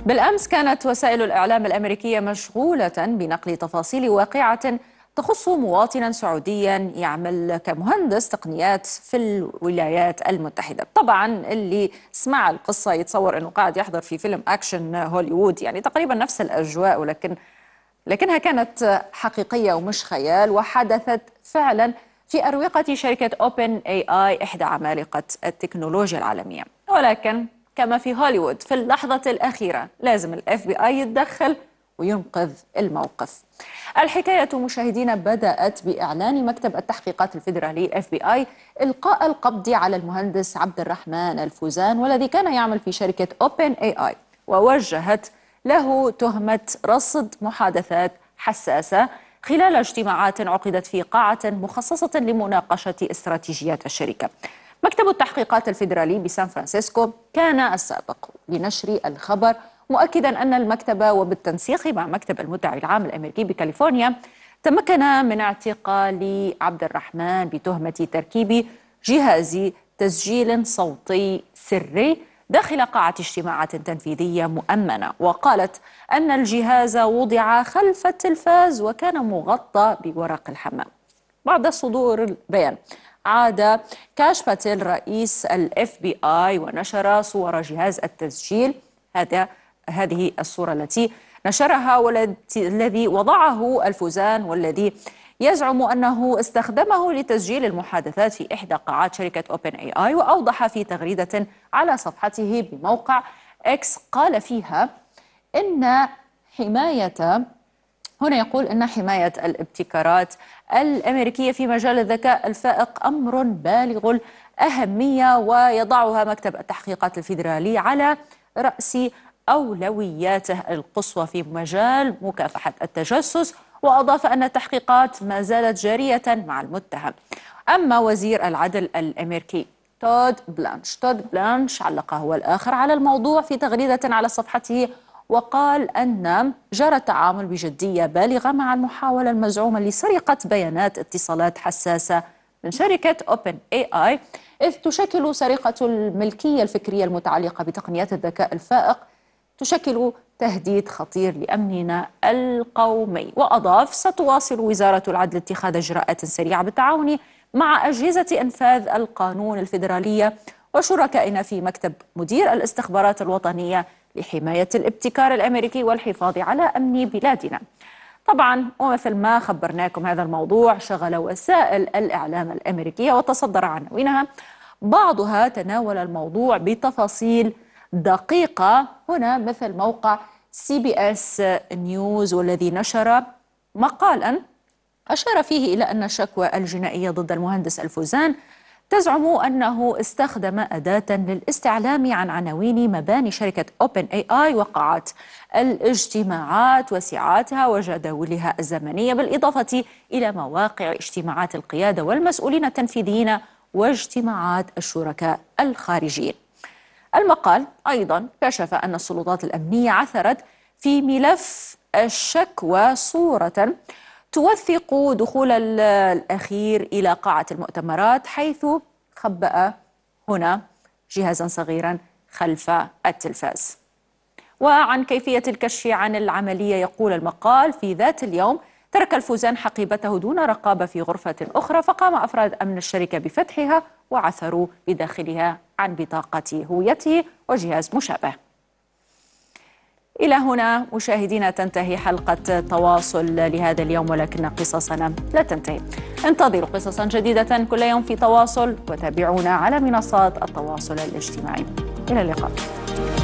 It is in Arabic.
بالأمس كانت وسائل الإعلام الأمريكية مشغولة بنقل تفاصيل واقعة تخص مواطنا سعوديا يعمل كمهندس تقنيات في الولايات المتحدة. طبعا اللي سمع القصة يتصور أنه قاعد يحضر في فيلم أكشن هوليوود، يعني تقريبا نفس الأجواء، لكنها كانت حقيقية ومش خيال، وحدثت فعلا في أروقة شركة أوبن اي اي، إحدى عمالقة التكنولوجيا العالمية. ولكن كما في هوليوود في اللحظة الأخيرة لازم الاف بي اي يتدخل وينقذ الموقف. الحكاية مشاهدينا بدأت بإعلان مكتب التحقيقات الفيدرالي الاف بي اي إلقاء القبض على المهندس عبد الرحمن الفوزان، والذي كان يعمل في شركة أوبن اي اي، ووجهت له تهمة رصد محادثات حساسة خلال اجتماعات عقدت في قاعة مخصصة لمناقشة استراتيجيات الشركة. مكتب التحقيقات الفيدرالي بسان فرانسيسكو كان السابق لنشر الخبر، مؤكدا أن المكتب وبالتنسيق مع مكتب المدعي العام الأمريكي بكاليفورنيا تمكن من اعتقال عبد الرحمن بتهمة تركيب جهاز تسجيل صوتي سري داخل قاعة اجتماعات تنفيذية مؤمنة. وقالت أن الجهاز وضع خلف التلفاز وكان مغطى بورق الحمام. بعد صدور البيان عاد كاش باتيل رئيس الاف بي اي ونشر صور جهاز التسجيل. هذه الصورة التي نشرها والذي وضعه الفوزان، والذي يزعم أنه استخدمه لتسجيل المحادثات في إحدى قاعات شركة أوبن اي اي. وأوضح في تغريدة على صفحته بموقع اكس قال فيها إن يقول إن حماية الابتكارات الأمريكية في مجال الذكاء الفائق أمر بالغ الأهمية، ويضعها مكتب التحقيقات الفيدرالي على رأس أولوياته القصوى في مجال مكافحة التجسس. وأضاف أن التحقيقات ما زالت جارية مع المتهم. أما وزير العدل الأمريكي تود بلانش علق هو الآخر على الموضوع في تغريدة على صفحته، وقال أن جرى التعامل بجدية بالغة مع المحاولة المزعومة لسرقة بيانات اتصالات حساسة من شركة أوبن اي اي، إذ تشكل سرقة الملكية الفكرية المتعلقة بتقنيات الذكاء الفائق تشكل تهديد خطير لأمننا القومي. وأضاف ستواصل وزارة العدل اتخاذ إجراءات سريعة بالتعاون مع أجهزة إنفاذ القانون الفيدرالية وشركائنا في مكتب مدير الاستخبارات الوطنية لحماية الابتكار الأمريكي والحفاظ على أمن بلادنا. طبعا ومثل ما خبرناكم هذا الموضوع شغل وسائل الإعلام الأمريكية وتصدر عناوينها، بعضها تناول الموضوع بتفاصيل دقيقة هنا، مثل موقع CBS نيوز، والذي نشر مقالا أشار فيه إلى أن الشكوى الجنائية ضد المهندس الفوزان تزعم أنه استخدم أداة للاستعلام عن عناوين مباني شركة أوبن اي اي وقاعات الاجتماعات وساعاتها وجداولها الزمنية، بالإضافة إلى مواقع اجتماعات القيادة والمسؤولين التنفيذيين واجتماعات الشركاء الخارجيين. المقال أيضا كشف أن السلطات الأمنية عثرت في ملف الشكوى صورة توثق دخول الأخير إلى قاعة المؤتمرات، حيث خبأ هنا جهازا صغيرا خلف التلفاز. وعن كيفية الكشف عن العملية يقول المقال: في ذات اليوم ترك الفوزان حقيبته دون رقابة في غرفة أخرى، فقام أفراد أمن الشركة بفتحها وعثروا بداخلها عن بطاقة هويته وجهاز مشابه. إلى هنا مشاهدينا تنتهي حلقة تواصل لهذا اليوم، ولكن قصصنا لا تنتهي. انتظروا قصصا جديدة كل يوم في تواصل، وتابعونا على منصات التواصل الاجتماعي. إلى اللقاء.